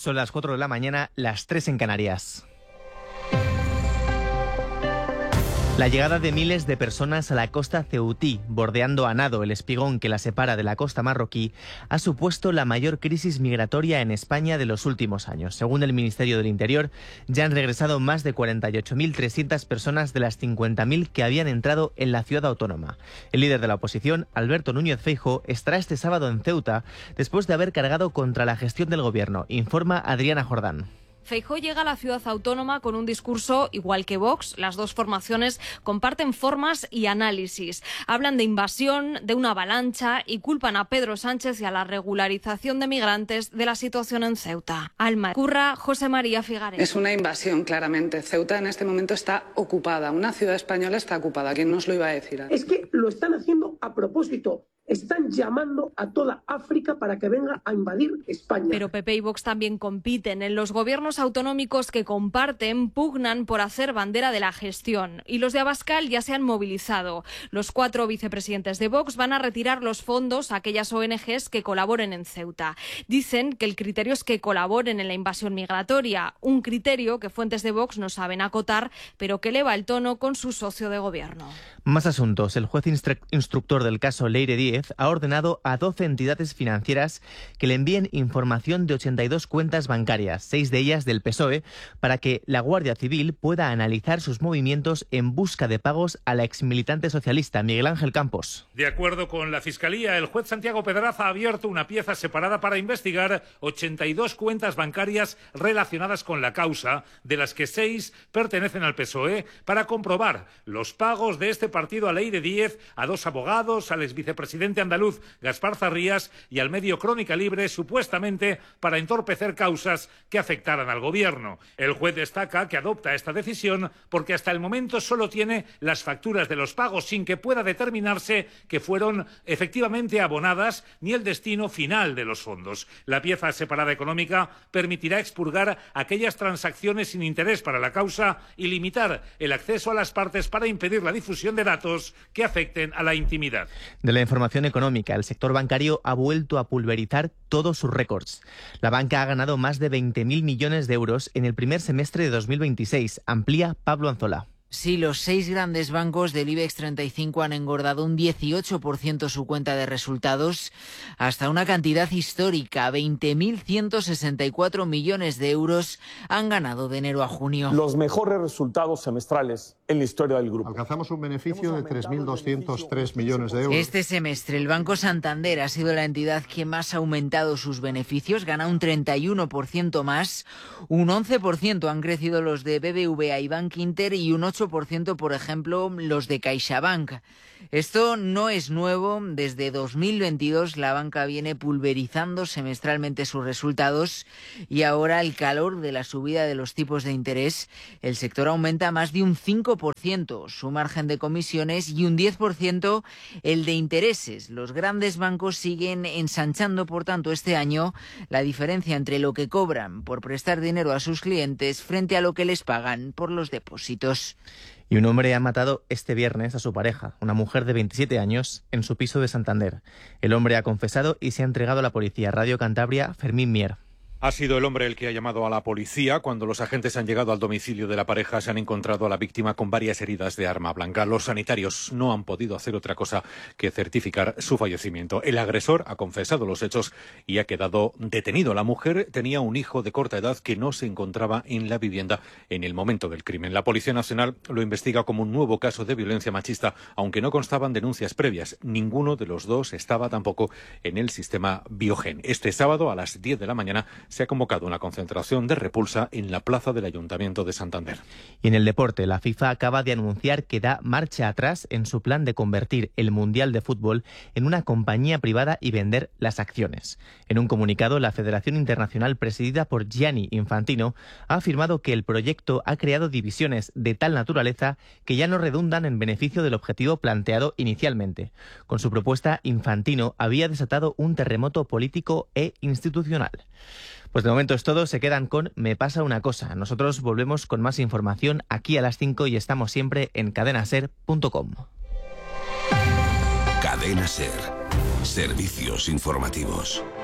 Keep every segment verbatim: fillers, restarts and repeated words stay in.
Son las cuatro de la mañana, las tres en Canarias. La llegada de miles de personas a la costa ceutí, bordeando a nado el espigón que la separa de la costa marroquí, ha supuesto la mayor crisis migratoria en España de los últimos años. Según el Ministerio del Interior, ya han regresado más de cuarenta y ocho mil trescientas personas de las cincuenta mil que habían entrado en la ciudad autónoma. El líder de la oposición, Alberto Núñez Feijóo, estará este sábado en Ceuta después de haber cargado contra la gestión del gobierno, informa Adriana Jordán. Feijóo llega a la ciudad autónoma con un discurso igual que Vox. Las dos formaciones comparten formas y análisis. Hablan de invasión, de una avalancha y culpan a Pedro Sánchez y a la regularización de migrantes de la situación en Ceuta. Alma Curra, José María Figares. Es una invasión, claramente. Ceuta en este momento está ocupada. Una ciudad española está ocupada. ¿Quién nos lo iba a decir? Es que lo están haciendo a propósito. Están llamando a toda África para que venga a invadir España. Pero P P y Vox también compiten. En los gobiernos autonómicos que comparten pugnan por hacer bandera de la gestión. Y los de Abascal ya se han movilizado. Los cuatro vicepresidentes de Vox van a retirar los fondos a aquellas O N Ges que colaboren en Ceuta. Dicen que el criterio es que colaboren en la invasión migratoria. Un criterio que fuentes de Vox no saben acotar, pero que eleva el tono con su socio de gobierno. Más asuntos. El juez instru- instructor del caso Leire Díez ha ordenado a doce entidades financieras que le envíen información de ochenta y dos cuentas bancarias, seis de ellas del P S O E, para que la Guardia Civil pueda analizar sus movimientos en busca de pagos a la exmilitante socialista Miguel Ángel Campos. De acuerdo con la Fiscalía, el juez Santiago Pedraza ha abierto una pieza separada para investigar ochenta y dos cuentas bancarias relacionadas con la causa, de las que seis pertenecen al P S O E, para comprobar los pagos de este partido a Leire Díez, a dos abogados, al exvicepresidente andaluz Gaspar Zarrías y al medio Crónica Libre, supuestamente para entorpecer causas que afectaran al gobierno. El juez destaca que adopta esta decisión porque hasta el momento solo tiene las facturas de los pagos, sin que pueda determinarse que fueron efectivamente abonadas ni el destino final de los fondos. La pieza separada económica permitirá expurgar aquellas transacciones sin interés para la causa y limitar el acceso a las partes para impedir la difusión de datos que afecten a la intimidad. De la información económica, el sector bancario ha vuelto a pulverizar todos sus récords. La banca ha ganado más de veinte mil millones de euros en el primer semestre de dos mil veintiséis, amplía Pablo Anzola. Sí, los seis grandes bancos del IBEX treinta y cinco han engordado un dieciocho por ciento su cuenta de resultados hasta una cantidad histórica. veinte mil ciento sesenta y cuatro millones de euros han ganado de enero a junio. Los mejores resultados semestrales en la historia del grupo. Alcanzamos un beneficio de tres mil doscientos tres millones de euros. Este semestre el Banco Santander ha sido la entidad que más ha aumentado sus beneficios, gana un treinta y uno por ciento más, un once por ciento han crecido los de B B V A y Bank Inter y un ocho por ciento, por ejemplo, los de CaixaBank. Esto no es nuevo. Desde dos mil veintidós la banca viene pulverizando semestralmente sus resultados y ahora, al calor de la subida de los tipos de interés, el sector aumenta más de un cinco por ciento su margen de comisiones y un diez por ciento el de intereses. Los grandes bancos siguen ensanchando, por tanto, este año la diferencia entre lo que cobran por prestar dinero a sus clientes frente a lo que les pagan por los depósitos. Y un hombre ha matado este viernes a su pareja, una mujer de veintisiete años, en su piso de Santander. El hombre ha confesado y se ha entregado a la policía. Radio Cantabria, Fermín Mier. Ha sido el hombre el que ha llamado a la policía. Cuando los agentes han llegado al domicilio de la pareja, se han encontrado a la víctima con varias heridas de arma blanca. Los sanitarios no han podido hacer otra cosa que certificar su fallecimiento. El agresor ha confesado los hechos y ha quedado detenido. La mujer tenía un hijo de corta edad que no se encontraba en la vivienda en el momento del crimen. La Policía Nacional lo investiga como un nuevo caso de violencia machista, aunque no constaban denuncias previas. Ninguno de los dos estaba tampoco en el sistema Biogen. Este sábado a las diez de la mañana se ha convocado una concentración de repulsa en la plaza del Ayuntamiento de Santander. Y en el deporte, la FIFA acaba de anunciar que da marcha atrás en su plan de convertir el Mundial de Fútbol en una compañía privada y vender las acciones. En un comunicado, la Federación Internacional, presidida por Gianni Infantino, ha afirmado que el proyecto ha creado divisiones de tal naturaleza que ya no redundan en beneficio del objetivo planteado inicialmente. Con su propuesta, Infantino había desatado un terremoto político e institucional. Pues de momento es todo, se quedan con Me pasa una cosa. Nosotros volvemos con más información aquí a las cinco y estamos siempre en cadena ser punto com. Cadena Ser. Servicios informativos.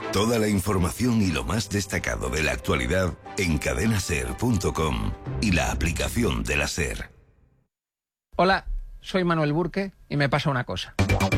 Toda la información y lo más destacado de la actualidad en cadena ser punto com y la aplicación de la SER. Hola, soy Manuel Burque y me pasa una cosa.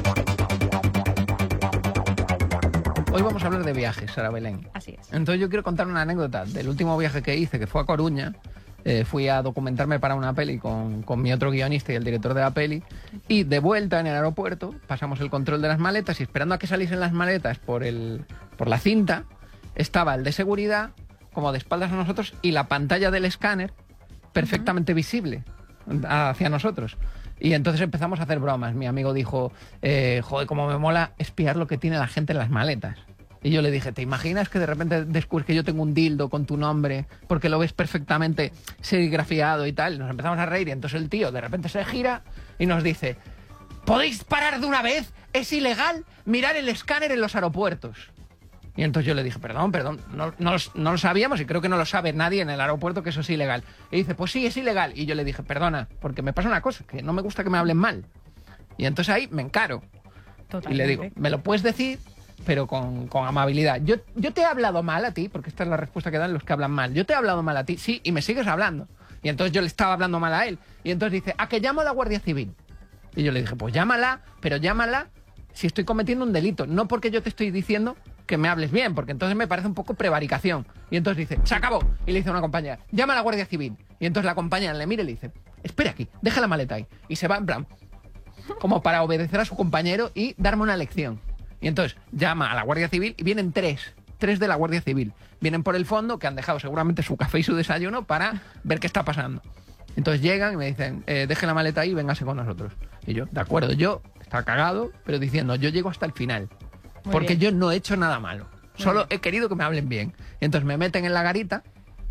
Hoy vamos a hablar de viajes, Sara Belén. Así es. Entonces yo quiero contar una anécdota del último viaje que hice, que fue a Coruña. Eh, fui a documentarme para una peli con, con mi otro guionista y el director de la peli, y de vuelta en el aeropuerto pasamos el control de las maletas y esperando a que saliesen las maletas por, el, por la cinta, estaba el de seguridad como de espaldas a nosotros y la pantalla del escáner perfectamente uh-huh. visible hacia nosotros. Y entonces empezamos a hacer bromas. Mi amigo dijo, eh, joder, cómo me mola espiar lo que tiene la gente en las maletas. Y yo le dije, ¿te imaginas que de repente descubres que yo tengo un dildo con tu nombre porque lo ves perfectamente serigrafiado y tal? Nos empezamos a reír y entonces el tío de repente se gira y nos dice, ¿podéis parar de una vez? Es ilegal mirar el escáner en los aeropuertos. Y entonces yo le dije, perdón, perdón, no, no, no lo sabíamos y creo que no lo sabe nadie en el aeropuerto que eso es ilegal. Y dice, pues sí, es ilegal. Y yo le dije, perdona, porque me pasa una cosa, que no me gusta que me hablen mal. Y entonces ahí me encaro. Totalmente. Y le digo, ¿me lo puedes decir? Pero con, con amabilidad. Yo, yo te he hablado mal a ti, porque esta es la respuesta que dan los que hablan mal. Yo te he hablado mal a ti, sí, y me sigues hablando. Y entonces yo le estaba hablando mal a él. Y entonces dice, ¿a que llamo a la Guardia Civil? Y yo le dije, pues llámala, pero llámala si estoy cometiendo un delito. No porque yo te estoy diciendo que me hables bien, porque entonces me parece un poco prevaricación. Y entonces dice, se acabó. Y le dice a una compañera, llama a la Guardia Civil. Y entonces la compañera le mira y le dice, espera aquí, deja la maleta ahí. Y se va en plan, como para obedecer a su compañero y darme una lección. Y entonces llama a la Guardia Civil y vienen tres, tres de la Guardia Civil. Vienen por el fondo, que han dejado seguramente su café y su desayuno para ver qué está pasando. Entonces llegan y me dicen, eh, deje la maleta ahí y véngase con nosotros. Y yo, de acuerdo, yo estaba cagado, pero diciendo, yo llego hasta el final. Muy porque bien. Yo no he hecho nada malo. Muy Solo bien. He querido que me hablen bien. Y entonces me meten en la garita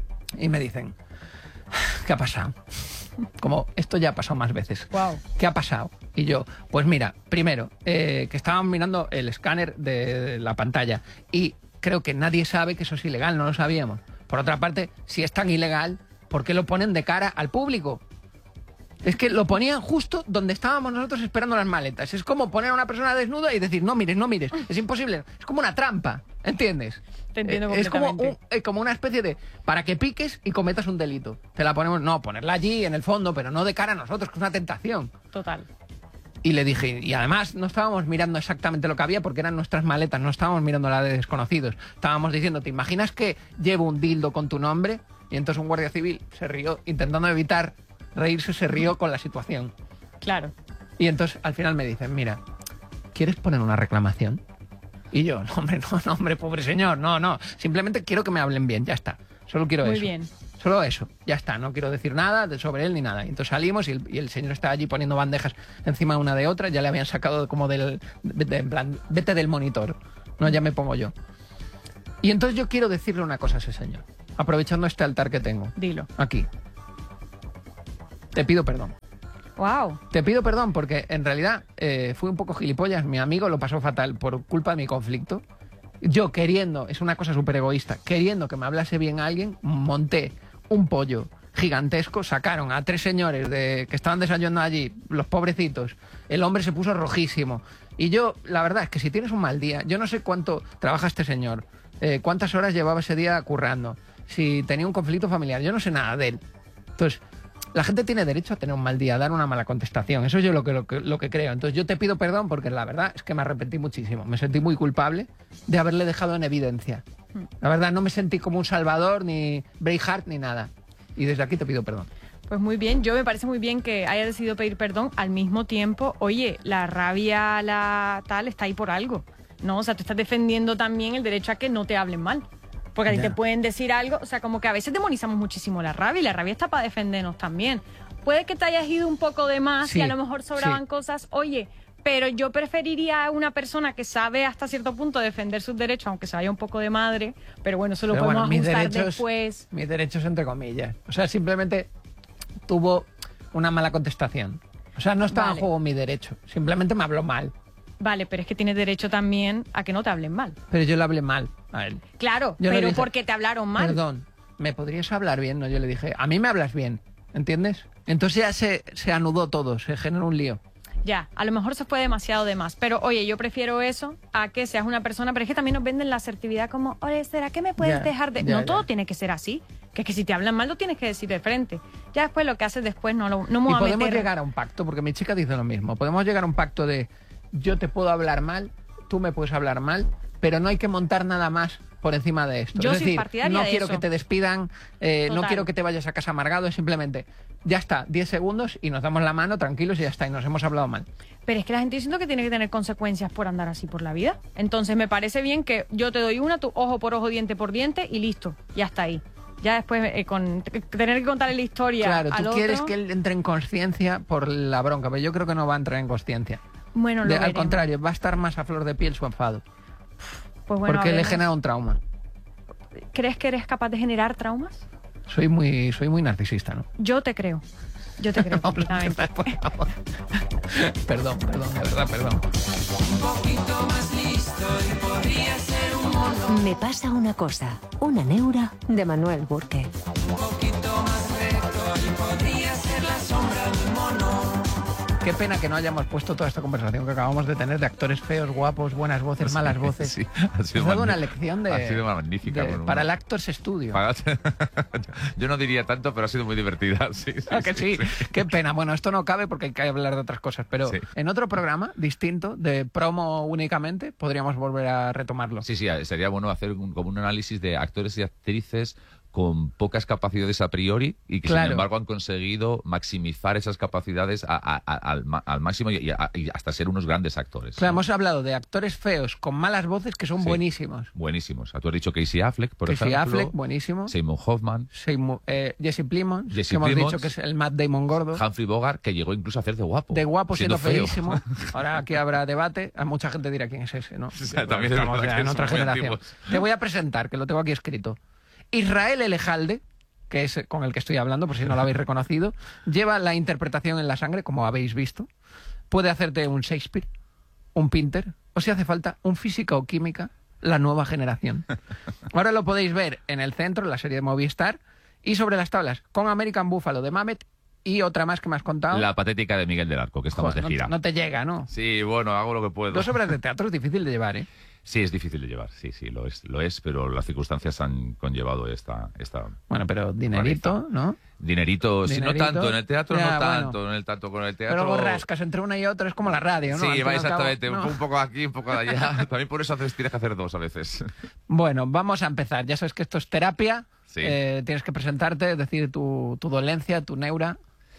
y me dicen, ¿qué ha pasado? Como esto ya ha pasado más veces. Wow. ¿Qué ha pasado? Y yo, pues mira, primero, eh, que estaban mirando el escáner de la pantalla y creo que nadie sabe que eso es ilegal, no lo sabíamos. Por otra parte, si es tan ilegal, ¿por qué lo ponen de cara al público? Es que lo ponían justo donde estábamos nosotros esperando las maletas. Es como poner a una persona desnuda y decir, no mires, no mires. Es imposible. Es como una trampa, ¿entiendes? Te entiendo eh, es como, completamente. un, eh, como una especie de, para que piques y cometas un delito. Te la ponemos, no, ponerla allí en el fondo, pero no de cara a nosotros, que es una tentación. Total. Y le dije, y además no estábamos mirando exactamente lo que había porque eran nuestras maletas, no estábamos mirando la de desconocidos. Estábamos diciendo, ¿te imaginas que llevo un dildo con tu nombre? Y entonces un guardia civil se rió, intentando evitar reírse, se rió con la situación. Claro. Y entonces al final me dicen, mira, ¿quieres poner una reclamación? Y yo, no hombre, no, no hombre, pobre señor, no, no. Simplemente quiero que me hablen bien, ya está. Solo quiero Muy eso. bien. Solo eso, ya está, no quiero decir nada de sobre él ni nada. Y entonces salimos y el, y el señor estaba allí poniendo bandejas encima una de otra, ya le habían sacado como del, de, de, en plan, vete del monitor, no, ya me pongo yo. Y entonces yo quiero decirle una cosa a ese señor, aprovechando este altar que tengo. Dilo. Aquí. Te pido perdón. Wow. Te pido perdón porque en realidad eh, fui un poco gilipollas, mi amigo lo pasó fatal por culpa de mi conflicto. Yo queriendo, es una cosa súper egoísta, queriendo que me hablase bien alguien, monté un pollo gigantesco, sacaron a tres señores de, que estaban desayunando allí, los pobrecitos, el hombre se puso rojísimo. Y yo, la verdad es que si tienes un mal día, yo no sé cuánto trabaja este señor, eh, cuántas horas llevaba ese día currando, si tenía un conflicto familiar, yo no sé nada de él. Entonces, la gente tiene derecho a tener un mal día, a dar una mala contestación. Eso es yo lo que, lo que, lo que creo. Entonces yo te pido perdón porque la verdad es que me arrepentí muchísimo. Me sentí muy culpable de haberle dejado en evidencia. La verdad, no me sentí como un salvador, ni Braveheart, ni nada. Y desde aquí te pido perdón. Pues muy bien, yo me parece muy bien que haya decidido pedir perdón. Al mismo tiempo, oye, la rabia, la tal, está ahí por algo, ¿no? O sea, tú estás defendiendo también el derecho a que no te hablen mal. Porque a ti te pueden decir algo, o sea, como que a veces demonizamos muchísimo la rabia y la rabia está para defendernos también. Puede que te hayas ido un poco de más sí, y a lo mejor sobraban sí. cosas, oye, pero yo preferiría a una persona que sabe hasta cierto punto defender sus derechos, aunque se vaya un poco de madre, pero bueno, eso lo pero podemos bueno, ajustar mis derechos, después. Mis derechos entre comillas. O sea, simplemente tuvo una mala contestación. O sea, no estaba vale. en juego mi derecho, simplemente me habló mal. Vale, pero es que tienes derecho también a que no te hablen mal. Pero yo le hablé mal a él. Claro, yo pero ¿por qué te hablaron mal? Perdón, ¿me podrías hablar bien? No, yo le dije, a mí me hablas bien, ¿entiendes? Entonces ya se, se anudó todo, se generó un lío. ya, a lo mejor se fue demasiado de más. Pero, oye, yo prefiero eso a que seas una persona... Pero es que también nos venden la asertividad como, oye, ¿será que me puedes Ya, dejar de...? ya, no ya. todo tiene que ser así. Que es que si te hablan mal lo tienes que decir de frente. Ya después lo que haces después no, lo, no me Y voy a podemos meter... llegar a un pacto, porque mi chica dice lo mismo. Podemos llegar a un pacto de yo te puedo hablar mal, tú me puedes hablar mal, pero no hay que montar nada más por encima de esto. Yo es soy decir, partidaria no de quiero eso. que te despidan, eh, no Total. quiero que te vayas a casa amargado, es simplemente, ya está, diez segundos y nos damos la mano tranquilos y ya está, y nos hemos hablado mal. Pero es que la gente diciendo que tiene que tener consecuencias por andar así por la vida. Entonces me parece bien que yo te doy una, tu ojo por ojo, diente por diente y listo, ya está ahí. Ya después eh, con t- tener que contarle la historia Claro, al tú otro... quieres que él entre en conciencia por la bronca, pero yo creo que no va a entrar en conciencia. Bueno, lo De- Al veremos. contrario, va a estar más a flor de piel su enfado. Pues bueno, porque le hablemos. genera un trauma. ¿Crees que eres capaz de generar traumas? Soy muy, soy muy narcisista, ¿no? Yo te creo. Yo te creo completamente. Perdón, perdón, de verdad, perdón. Un poquito más listo y podría ser un mono. Me pasa una cosa, una neura de Manuel Burke. Un poquito más recto y podría ser la sombra del mono. Qué pena que no hayamos puesto toda esta conversación que acabamos de tener de actores feos, guapos, buenas voces, malas voces. Sí, ha sido Nos ha dado una magní- lección de, ha sido magnífica. de- bueno, para el bueno. Actors Studio. Para- Yo no diría tanto, pero ha sido muy divertida. Sí, sí, ¿A que sí? Qué pena. Bueno, esto no cabe porque hay que hablar de otras cosas, pero Sí. en otro programa distinto, de promo únicamente, podríamos volver a retomarlo. Sí, sí, sería bueno hacer un- como un análisis de actores y actrices con pocas capacidades a priori y que Claro. sin embargo han conseguido maximizar esas capacidades a- a- a- al, ma- al máximo y, a- y hasta ser unos grandes actores. Claro, hemos hablado de actores feos con malas voces que son Sí. buenísimos. Buenísimos. Tú has dicho Casey Affleck, por Casey ejemplo. Affleck, buenísimo. Seymour Hoffman. Seymour- eh, Jesse Plemons, Jesse que hemos Plemons. dicho que es el Matt Damon gordo. Humphrey Bogart, que llegó incluso a hacer de guapo. De guapo siendo, feo. feísimo. Ahora aquí habrá debate. A mucha gente dirá quién es ese, ¿no? sea, también es Estamos verdad ya que en son otra muy generación. antiguos. Te voy a presentar, que lo tengo aquí escrito. Israel Elejalde, que es con el que estoy hablando, por si no lo habéis reconocido, lleva la interpretación en la sangre, como habéis visto. Puede hacerte un Shakespeare, un Pinter, o si hace falta, un física o química, la nueva generación. Ahora lo podéis ver en el centro, en la serie de Movistar, y sobre las tablas, con American Buffalo de Mamet y otra más que me has contado. La patética de Miguel del Arco, que estamos Joder, de gira. no, no te llega, ¿no? Sí, bueno, hago lo que puedo. Dos obras de teatro es difícil de llevar, ¿eh? Sí, es difícil de llevar, sí, sí, lo es, lo es, pero las circunstancias han conllevado esta... esta Bueno, pero dinerito, ¿no? Dinerito, sí, no Dinerito. tanto, en el teatro Ya, no tanto, bueno. en el tanto con el Pero teatro... luego rascas entre una y otra, es como la radio, ¿no? Al Sí, fin va y al cabo, exactamente, ¿no? un poco aquí, un poco de allá. También por eso haces, tienes que hacer dos a veces. Bueno, vamos a empezar. Ya sabes que esto es terapia. Sí. Eh, tienes que presentarte, decir tu, tu dolencia, tu neura.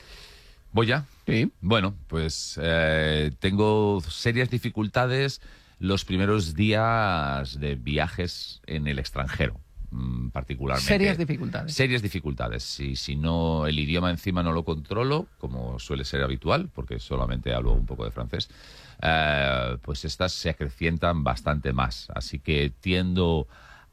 ¿Voy ya? Sí. Bueno, pues eh, tengo serias dificultades los primeros días de viajes en el extranjero, mm, particularmente. Serias dificultades. Serias dificultades. Si, si no, el idioma encima no lo controlo, como suele ser habitual, porque solamente hablo un poco de francés, eh, pues estas se acrecientan bastante más. Así que tiendo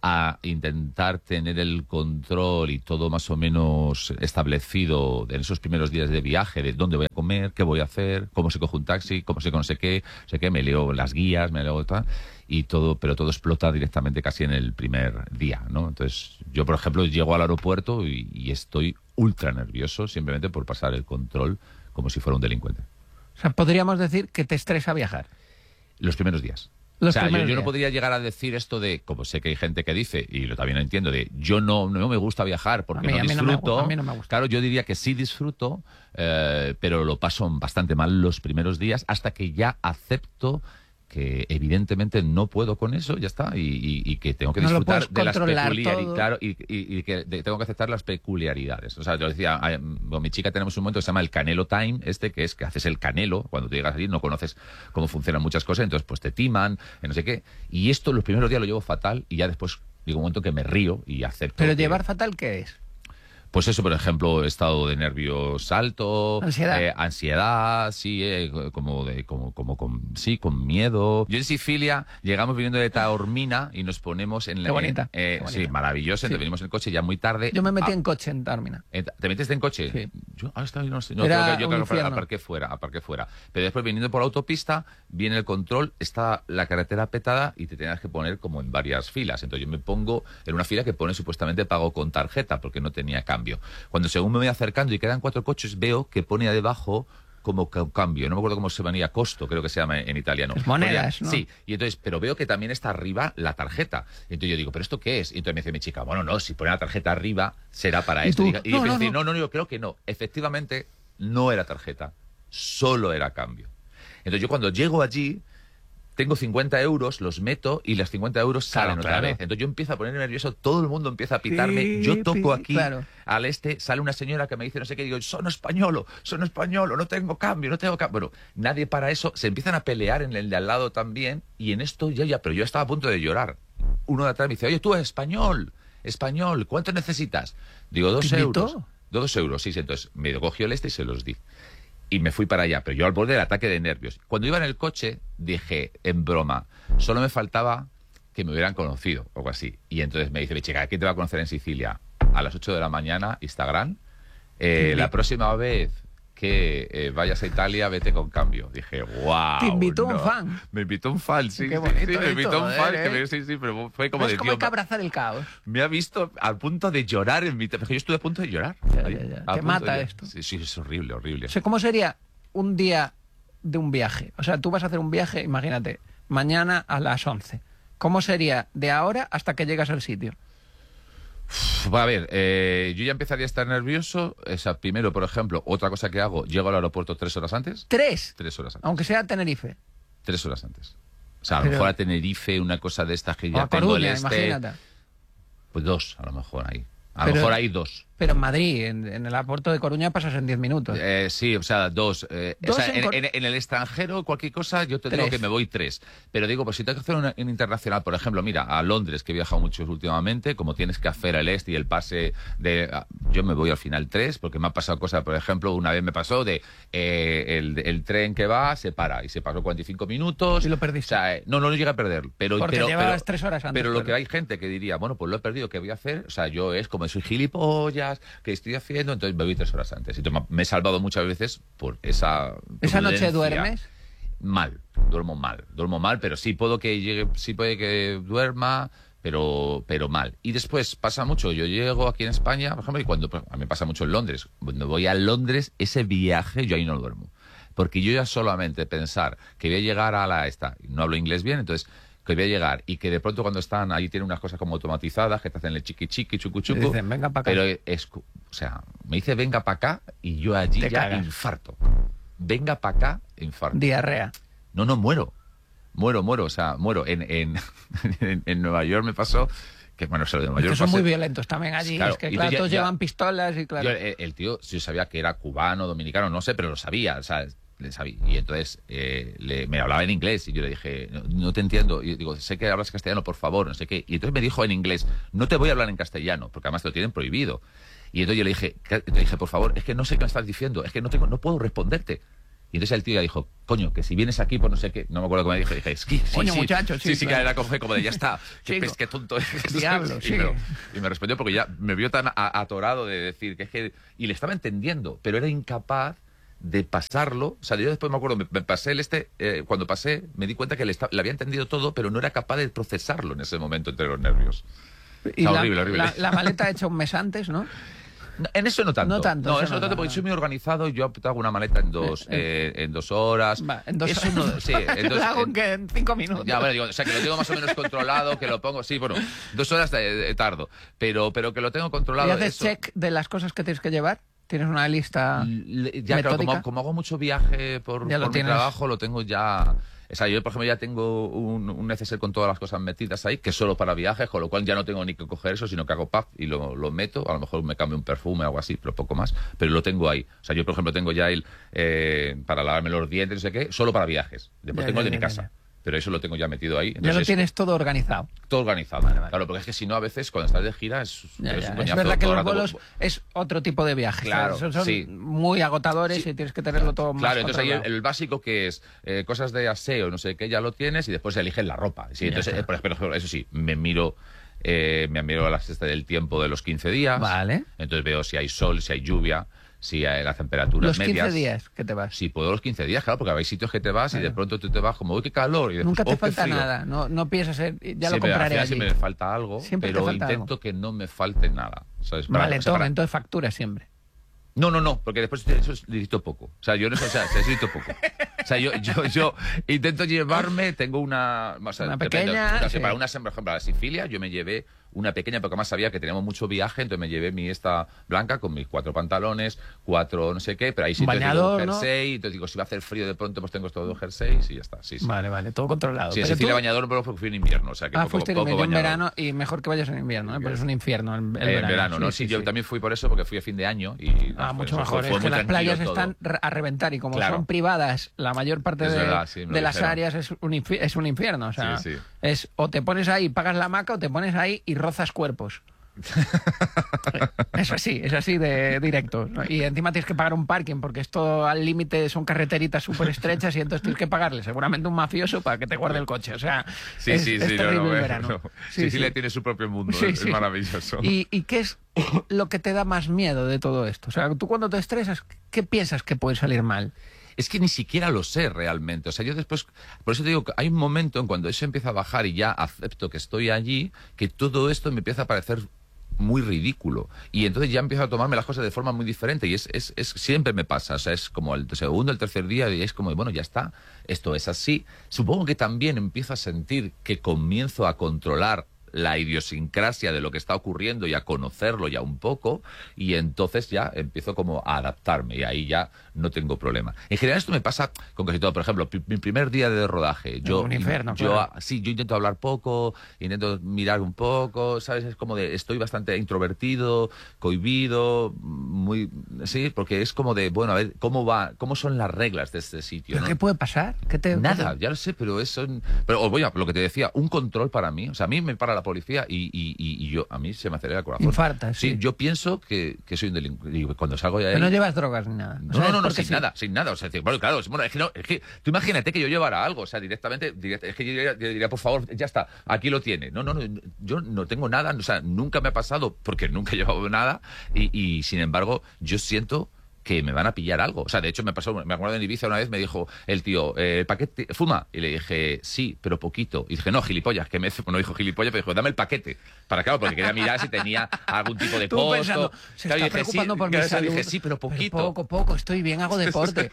a intentar tener el control y todo más o menos establecido en esos primeros días de viaje, de dónde voy a comer, qué voy a hacer, cómo se coge un taxi, cómo se conoce qué, sé qué, me leo las guías, me leo tal, y todo, pero todo explota directamente casi en el primer día, ¿no? Entonces, yo, por ejemplo, llego al aeropuerto y, y estoy ultra nervioso simplemente por pasar el control como si fuera un delincuente. O sea, podríamos decir que te estresa viajar. Los primeros días. Los o sea, yo, primeros yo no días. podría llegar a decir esto de, como sé que hay gente que dice, y lo también lo entiendo, de yo no, no me gusta viajar porque A mí- no a mí no me disfruto. gusta, a mí no me gusta. Claro, yo diría que sí disfruto, eh, pero lo paso bastante mal los primeros días hasta que ya acepto que evidentemente no puedo con eso, ya está, y, y- y que tengo que No lo disfrutar puedes de las controlar peculiaridades, todo. claro, y, y- y que de- tengo que aceptar las peculiaridades. O sea, yo decía, ay, con mi chica tenemos un momento que se llama el Canelo Time, este que es que haces el canelo, cuando tú llegas allí no conoces cómo funcionan muchas cosas, entonces pues te timan, no sé qué, y esto los primeros días lo llevo fatal y ya después digo un momento que me río y acepto. Pero que- llevar fatal, ¿qué es? Pues eso, por ejemplo, estado de nervios alto, Ansiedad. eh, ansiedad, sí, eh, como de, como, como con, sí, con miedo. Yo en Sicilia llegamos viniendo de Taormina y nos ponemos en la, Qué bonita, eh, qué bonita. sí, maravilloso. Entonces Sí. venimos en el coche ya muy tarde. Yo me metí Ah, en coche en Tármina. eh, ¿Te metiste en coche? Sí. Yo, ah, está, no sé, no, Era creo que yo un creo que infierno. aparqué fuera, aparqué fuera. Pero después viniendo por la autopista, viene el control, está la carretera petada y te tenías que poner como en varias filas. Entonces yo me pongo en una fila que pone supuestamente pago con tarjeta porque no tenía cambio. Cuando según me voy acercando y quedan cuatro coches, veo que pone debajo como ca- cambio, no me acuerdo cómo se ponía, costo, creo que se llama en, en italiano. Es monedas, Ponía- ¿no? Sí, y entonces, pero veo que también está arriba la tarjeta. Entonces yo digo, ¿pero esto qué es? Y entonces me dice mi chica, bueno, no, si pone la tarjeta arriba, será para ¿Y esto. tú? Y, y No, yo no, pensé, no. no, no, no, yo creo que no. Efectivamente, no era tarjeta, solo era cambio. Entonces yo cuando llego allí, tengo cincuenta euros, los meto y los cincuenta euros salen Claro, otra claro. vez. Entonces yo empiezo a ponerme nervioso, todo el mundo empieza a pitarme, Pi, yo toco pi, aquí claro. al este, sale una señora que me dice no sé qué, y digo, sono españolo, sono españolo, no tengo cambio, no tengo cambio. Bueno, nadie para eso, se empiezan a pelear en el de al lado también, y en esto ya, ya, pero yo estaba a punto de llorar. Uno de atrás me dice, oye, tú, español, español, ¿cuánto necesitas? Digo, dos ¿Te invitó? euros. Dos euros, sí, sí, entonces me cogió el este y se los di. Y me fui para allá, pero yo al borde del ataque de nervios. Cuando iba en el coche, dije, en broma, solo me faltaba que me hubieran conocido, o algo así. Y entonces me dice, mi chica, ¿quién te va a conocer en Sicilia? A las ocho de la mañana, Instagram. Eh, la próxima vez que eh, vayas a Italia, vete con cambio. Dije, wow. Te invitó un fan. Me invitó un fan, sí. Qué sí, bonito sí, me esto, invitó un fan. joder, Que ¿eh? me, sí, sí, pero fue como Es de como hay tío. que abrazar el caos. Me ha visto al punto de llorar en mi... Porque yo estuve a punto de llorar. Ya, ahí, ya, ya. a Te punto mata de llorar. esto. Sí, sí, es horrible, horrible. O sea, ¿cómo sería un día de un viaje? O sea, tú vas a hacer un viaje, imagínate, mañana a las once. ¿Cómo sería de ahora hasta que llegas al sitio? Uf, a ver, eh, yo ya empezaría a estar nervioso. O sea, primero, por ejemplo, otra cosa que hago, llego al aeropuerto tres horas antes. ¿Tres? Tres horas antes. Aunque sea Tenerife. Tres horas antes. O sea, a lo Pero- mejor a Tenerife, una cosa de estas que O ya a tengo el Coruña, este. imagínate. Pues dos, a lo mejor ahí. A lo Pero- mejor hay dos. Pero en Madrid, en, en el aeropuerto de Coruña, pasas en diez minutos. Eh, sí, o sea, dos. Eh, o Dos sea, en en, Cor- en- en el extranjero, cualquier cosa, yo te digo Tres. que me voy tres. Pero digo, pues si tengo que hacer una, una internacional, por ejemplo, mira, a Londres, que he viajado mucho últimamente, como tienes que hacer el este y el pase de... ah, yo me voy al final tres, porque me ha pasado cosas, por ejemplo, una vez me pasó de eh, el, el tren que va se para y se pasó cuarenta y cinco minutos. Y lo perdiste. O sea, eh, no, no lo llegué a perder. Pero, Porque pero, llevabas pero- tres horas antes, Pero lo claro. que hay gente que diría, bueno, pues lo he perdido, ¿qué voy a hacer? O sea, yo es como soy gilipollas, ¿qué estoy haciendo? Entonces me voy tres horas antes. Entonces me he salvado muchas veces por esa ¿Esa noche prudencia. duermes? Mal, duermo mal, duermo mal, pero sí puedo que llegue, sí puede que duerma, pero, pero mal. Y después pasa mucho, yo llego aquí en España, por ejemplo, y cuando a mí me pasa mucho en Londres, cuando voy a Londres, ese viaje yo ahí no duermo. Porque yo ya solamente pensar que voy a llegar a la esta, no hablo inglés bien, entonces que voy a llegar y que de pronto cuando están ahí tienen unas cosas como automatizadas que te hacen el chiqui chiqui, chucu chucu. Te dicen, venga pa' acá. Pero es, o sea, me dice venga para acá y yo allí Te ya cagas. infarto. Venga para acá, infarto. Diarrea. No, no, muero. Muero, muero, o sea, muero. En, en, en, en Nueva York me pasó que, bueno, eso de Nueva Es York que son pasé- muy violentos también allí. Claro, es que, y claro, entonces ya- todos ya- llevan pistolas y claro. Yo, el, el tío, yo sabía que era cubano, dominicano, no sé, pero lo sabía, o sea, le sabía. Y entonces eh, le, me hablaba en inglés y yo le dije, no, no te entiendo. Y digo, sé que hablas castellano, por favor, no sé qué. Y entonces me dijo en inglés, no te voy a hablar en castellano, porque además te lo tienen prohibido. Y entonces yo le dije, ¿qué? le dije, por favor, es que no sé qué me estás diciendo, es que no tengo, no puedo responderte. Y entonces el tío ya dijo, coño, que si vienes aquí, pues no sé qué, no me acuerdo cómo me dijo, dije, es que sí, Coño, sí, muchacho, sí, sí, sí, claro. que era como, como de, ya está, qué, Chico. pes, qué tonto es. Diablo, y, sí. me, y me respondió porque ya me vio tan a- atorado de decir que es que, y le estaba entendiendo, pero era incapaz de pasarlo. O sea, yo después me acuerdo, me, me pasé el este, eh, cuando pasé, me di cuenta que le, esta- le había entendido todo, pero no era capaz de procesarlo en ese momento entre los nervios. Y O sea, la, horrible, horrible. La, la maleta hecha un mes antes, ¿no? No, en eso no tanto. No tanto, No, eso eso no no tanto, tanto. porque soy muy organizado. Yo hago una maleta en dos, eh, en dos horas. Va, en dos Eso horas. no- sí, en dos- Lo hago en- en, que en cinco minutos. Ya, bueno, digo, o sea, que lo tengo más o menos controlado, que lo pongo, sí, bueno, dos horas de, de tardo, pero, pero que lo tengo controlado. ¿Y haces eso- check de las cosas que tienes que llevar? ¿Tienes una lista Le- Ya, claro, metódica? como, como hago mucho viaje por, Ya lo por mi tienes. trabajo, lo tengo ya... O sea, yo, por ejemplo, ya tengo un, un neceser con todas las cosas metidas ahí, que es solo para viajes, con lo cual ya no tengo ni que coger eso, sino que hago pap y lo, lo meto. A lo mejor me cambio un perfume o algo así, pero poco más. Pero lo tengo ahí. O sea, yo, por ejemplo, tengo ya el eh, para lavarme los dientes, no sé qué, solo para viajes. Después Ya, tengo ya, el de mi ya, casa. ya. Pero eso lo tengo ya metido ahí. Ya Entonces, lo es tienes todo organizado. todo organizado. Claro, porque es que si no, a veces, cuando estás de gira, es, Ya, es ya. un Es coñazo verdad que todo los el rato. vuelos es otro tipo de viaje. Claro, Son, son sí. muy agotadores y tienes que tenerlo todo más Claro, entonces ahí el, controlado. el básico que es eh, cosas de aseo, no sé qué, ya lo tienes y después eliges la ropa. Sí, Ya entonces, está. eh, por ejemplo, eso sí, me miro eh, me miro la cesta del tiempo de los quince días. Vale. Entonces veo si hay sol, si hay lluvia, si hay las temperaturas Los medias. quince días que te vas. Sí, puedo los quince días, claro, porque hay sitios que te vas y de pronto tú te vas como, uy, qué calor. Y después, Nunca te "Oh, qué falta frío". nada. No, no piensas, en, ya lo Siempre, al compraré final allí. siempre me falta algo, Siempre te pero falta intento que no me falte nada. ¿Sabes? Para- Vale, o sea, toma, para- entonces factura siempre. No, no, no, porque después eso necesito poco. O sea, yo no sé, o sea, necesito poco. O sea, yo, yo, yo intento llevarme, tengo una... O sea, una depende, pequeña... o sea, sí. Para una, por ejemplo, a la Sicilia, yo me llevé una pequeña, porque además sabía que teníamos mucho viaje, entonces me llevé mi esta blanca con mis cuatro pantalones, cuatro no sé qué, pero ahí sí te digo jersey, ¿no? Entonces digo, si va a hacer frío de pronto, pues tengo estos dos jerseys y ya está. Sí, sí. Vale, vale, todo controlado. Sí, en pero Sicilia tú... bañador, pero porque fui en invierno, o sea que ah, poco, fuiste poco en bañador. verano y mejor que vayas en invierno, ¿eh? Porque es un infierno el, el eh, verano. verano, ¿no? Sí, Sí, sí, yo sí. también fui por eso, porque fui a fin de año y... Ah, no, mucho fue, mejor. fue, fue es que las playas todo. están a reventar y como claro. son privadas, la mayor parte es de, verdad, sí, de las dijeron. áreas es un, infi es un infierno. O sea, sí, sí. es o te pones ahí, pagas la hamaca, o te pones ahí y rozas cuerpos. Es así, es así de directo. Y encima tienes que pagar un parking porque esto al límite son carreteritas súper estrechas y entonces tienes que pagarle seguramente un mafioso para que te guarde el coche. O sea, sí, es, sí, es sí, terrible no, no, el eh, verano. no. Sí, Sicilia sí. tiene su propio mundo, Sí, es, sí. es maravilloso. ¿Y, ¿Y qué es lo que te da más miedo de todo esto? O sea, tú cuando te estresas, ¿qué piensas que puede salir mal? Es que ni siquiera lo sé realmente. O sea, yo después... Por eso te digo que hay un momento en cuando eso empieza a bajar y ya acepto que estoy allí, que todo esto me empieza a parecer muy ridículo. Y entonces ya empiezo a tomarme las cosas de forma muy diferente. Y es, es, es siempre me pasa. O sea, es como el segundo, el tercer día y es como, bueno, ya está. Esto es así. Supongo que también empiezo a sentir que comienzo a controlar la idiosincrasia de lo que está ocurriendo y a conocerlo ya un poco, y entonces ya empiezo como a adaptarme y ahí ya no tengo problema. En general esto me pasa con casi todo. Por ejemplo, mi primer día de rodaje, yo, un infierno, yo claro. sí, yo intento hablar poco, intento mirar un poco, ¿sabes? Es como de, estoy bastante introvertido, cohibido, muy, sí, porque es como de, bueno, a ver, ¿cómo va, cómo son las reglas de este sitio? ¿Pero ¿no? qué puede pasar? ¿Qué te, Nada, qué te... ya lo sé, pero eso... Pero os voy a lo que te decía, un control para mí. O sea, a mí me para la policía y, y, y, y yo, a mí se me acelera el corazón. Infartas, sí. Sí, yo pienso que, que soy un delincuente. Y cuando salgo de ahí... Pero no llevas drogas ni nada. No, O sea, no, no, no porque sin sí. nada, sin nada. O sea, bueno, claro, bueno, es que, no, es que tú imagínate que yo llevara algo, o sea, directamente, direct, es que yo diría, yo diría, por favor, ya está, aquí lo tiene. No, no, no, yo no tengo nada, o sea, nunca me ha pasado porque nunca he llevado nada y, y sin embargo, yo siento que me van a pillar algo. O sea, de hecho me pasó, me acuerdo en Ibiza una vez, me dijo el tío, eh, ¿el paquete fuma? Y le dije, sí, pero poquito. Y dije, no, gilipollas, que me no dijo gilipollas, pero dijo, dame el paquete. Para claro, porque quería mirar si tenía algún tipo de Tú costo. pensando, se Claro, está dije, preocupando sí, por mi claro, salud. dije, sí, pero poquito. Pero poco, poco, estoy bien, hago deporte.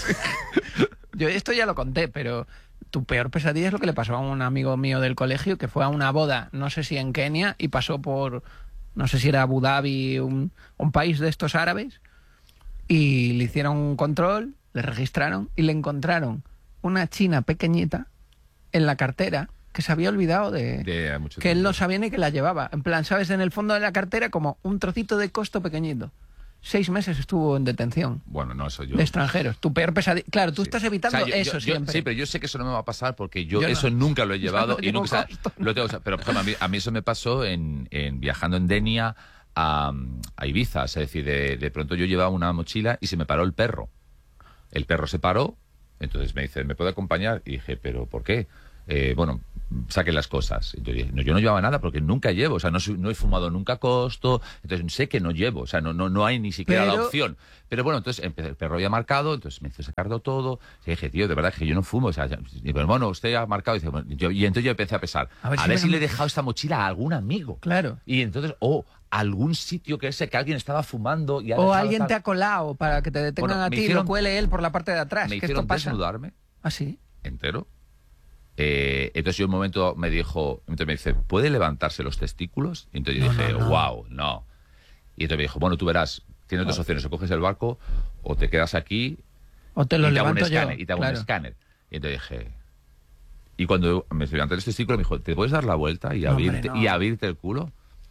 Yo esto ya lo conté, pero tu peor pesadilla es lo que le pasó a un amigo mío del colegio que fue a una boda, no sé si en Kenia, y pasó por, no sé si era Abu Dhabi, un, un país de estos árabes, y le hicieron un control, le registraron y le encontraron una china pequeñita en la cartera que se había olvidado de, de mucho que él tiempo. no sabía ni que la llevaba. En plan, ¿sabes? En el fondo de la cartera como un trocito de costo pequeñito. Seis meses estuvo en detención. Bueno, no, eso yo... De extranjeros. Tu peor pesadilla. Claro, tú Sí. estás evitando O sea, yo- eso yo- yo- siempre. Sí, pero yo sé que eso no me va a pasar porque yo, Yo no. eso nunca lo he llevado no y llevo nunca... o sea, costo. lo tengo, o sea, pero por ejemplo, a mí, a mí eso me pasó en, en viajando en Denia a, a Ibiza. Es decir, de, de pronto yo llevaba una mochila y se me paró el perro. El perro se paró, entonces me dice, ¿me puede acompañar? Y dije, ¿pero por qué? Eh, bueno, saquen las cosas. Yo dije, no, yo no llevaba nada porque nunca llevo, o sea, no, soy- no he fumado nunca costo, entonces sé que no llevo, o sea, no, no, no hay ni siquiera Pero- la opción. Pero bueno, entonces empecé, el perro había marcado, entonces me hizo sacarlo todo, y dije, tío, de verdad que yo no fumo, o sea, ya- y, pero bueno, usted ha marcado, y, dice, bueno, yo- y entonces yo empecé a pensar, A a ver ver, si si me- le he dejado esta mochila a algún amigo. Claro. Y entonces, o algún sitio que ese que alguien estaba fumando y ha O dejado alguien tal- te ha colado para que te detengan Bueno, a me ti y hicieron- lo cuele él por la parte de atrás. me que hicieron esto pasa. desnudarme ¿Ah, sí? entero. Eh, entonces yo un momento me dijo, entonces me dice, ¿puede levantarse los testículos? Y entonces yo No, dije, no, no. wow, no. Y entonces me dijo, bueno, tú verás, tienes dos opciones, o coges el barco o te quedas aquí O te lo y te hago un levanto yo. escáner. Y te hago claro. un escáner. Y entonces dije... Y cuando me levanté los testículos me dijo, ¿te puedes dar la vuelta y, No, abrirte, hombre, no. y abrirte el culo?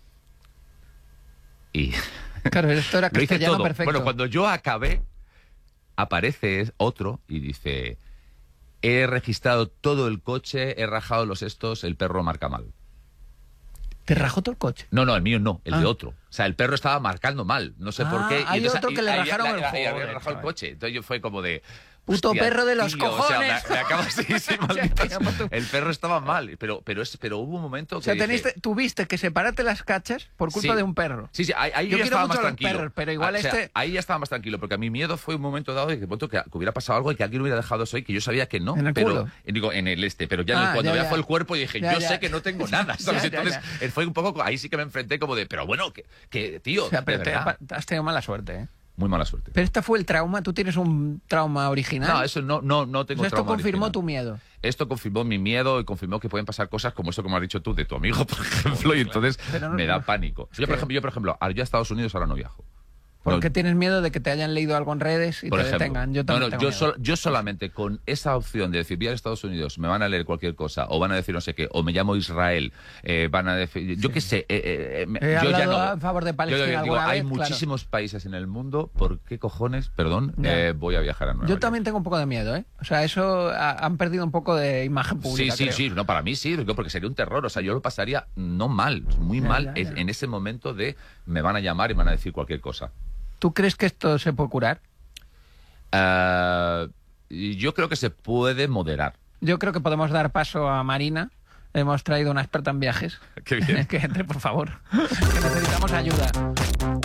Y... Claro, esto era Lo hice castellano todo. perfecto. Bueno, cuando yo acabé, aparece otro y dice, he registrado todo el coche, he rajado los estos, el perro marca mal. ¿Te rajó todo el coche? No, no, el mío no, el Ah. de otro. O sea, el perro estaba marcando mal, no sé Ah, por qué. Y hay entonces- otro y- que le y- rajaron y- el y- y había joder, rajado el chaval. coche. Entonces yo fue como de... Puto hostia, perro de los tío, o sea, cojones. me, me acabo sí, sí, maldita sea. El perro estaba mal, pero, pero, es, pero hubo un momento que O sea, dije- teniste, tuviste que separarte las cachas por culpa Sí. de un perro. Sí, sí, ahí, ahí Yo ya quiero estaba mucho más a los tranquilo. perros, pero igual Ah, o sea, este- ahí ya estaba más tranquilo, porque a mi miedo fue un momento dado de que, de pronto que, que hubiera pasado algo y que alguien hubiera dejado eso ahí, que yo sabía que no. ¿En el pero, culo? eh, Digo, en el este, pero ya, en el- Ah, cuando ya, ya, ya. fue el cuerpo y dije, Ya, yo ya. sé que no tengo nada, ¿sabes? Ya, ya, Entonces, eh, fue un poco, ahí sí que me enfrenté como de, pero bueno, que, que tío, O sea, pero de te, verdad. has tenido mala suerte, ¿eh? muy mala suerte. Pero este fue el trauma, ¿tú tienes un trauma original? No, eso no, no, no tengo o sea, esto trauma confirmó original. tu miedo. Esto confirmó mi miedo y confirmó que pueden pasar cosas como eso que me has dicho tú de tu amigo, por ejemplo, y entonces no, me da no. pánico. Yo, por ejemplo, yo, por ejemplo, yo a Estados Unidos ahora no viajo. ¿Por No, qué tienes miedo de que te hayan leído algo en redes y por te ejemplo, detengan? Yo no, también no, tengo yo, miedo. sol- yo solamente con esa opción de decir, voy a Estados Unidos, me van a leer cualquier cosa, o van a decir no sé qué, o me llamo Israel, eh, van a decir, yo qué sé, eh, eh, me- He yo ya hablado no. a favor de Yo Palestina digo, alguna hay vez, claro. muchísimos países en el mundo, ¿por qué cojones, perdón, Ya. eh, voy a viajar a Nueva Yo York? también tengo un poco de miedo, ¿eh? O sea, eso ha- han perdido un poco de imagen Sí, pública, sí, creo. sí, no, para mí sí, digo, porque sería un terror, o sea, yo lo pasaría no mal, muy Ya, mal ya, en- ya. en ese momento de me van a llamar y me van a decir cualquier cosa. ¿Tú crees que esto se puede curar? Ah, y yo creo que se puede moderar. Yo creo que podemos dar paso a Marina. Hemos traído una experta en viajes. Qué bien. Que entre, por favor. Que necesitamos ayuda.